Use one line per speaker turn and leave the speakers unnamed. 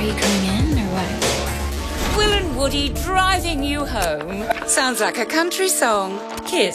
you coming in, or what?
Will and Woody driving you home.
Sounds like a country song.
Kiss.